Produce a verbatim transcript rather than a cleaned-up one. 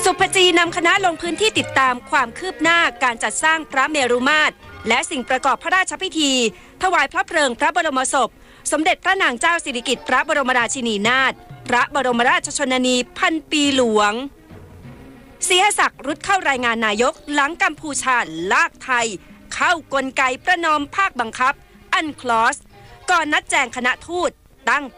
สุภจีนำคณะลงพื้นที่ติดตามความคืบหน้าการจัดสร้างพระเมรุมาตรและสิ่งประกอบพระราชพิธีถวายพระเพลิงพระบรมศพสมเด็จพระนางเจ้าสิริกิติ์พระบรมราชินีนาถพระบรมราชชนนีพันปีหลวงศรีหศักดิ์รุดเข้ารายงานนายกหลังกัมพูชาลากไทยเข้ากลไกประนอมภาคบังคับอันคลอสก่อนนัดแจงคณะทูตตั้ง